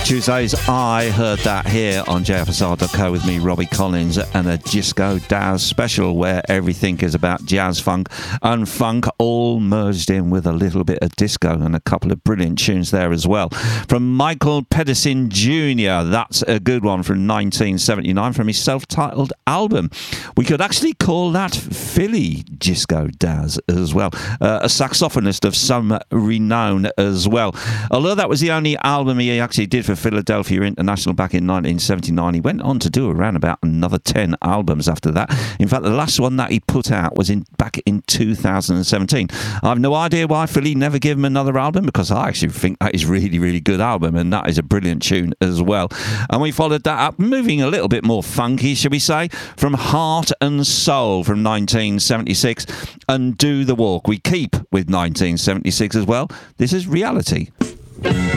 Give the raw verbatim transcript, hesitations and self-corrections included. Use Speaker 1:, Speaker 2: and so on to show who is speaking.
Speaker 1: Tuesdays, I heard that here on j f s r dot co with me, Robbie Collins, and a Disco Daz special where everything is about jazz, funk, and funk all merged in with a little bit of disco and a couple of brilliant tunes there as well. From Michael Pedersen Junior, that's a good one from nineteen seventy-nine from his self-titled album. We could actually call that Philly Disco Daz as well. Uh, a saxophonist of some renown as well. Although that was the only album he actually did for Philadelphia International back in nineteen seventy-nine, he went on to do around about another ten albums after that. In fact, the last one that he put out was in back in two thousand seventeen. I have no idea why Philly never gave him another album, because I actually think that is really, really good album, and that is a brilliant tune as well. And we followed that up, moving a little bit more funky, shall we say, from Heart and Soul from nineteen seventy-six, and Do the Walk. We keep with nineteen seventy-six as well. This is Reality.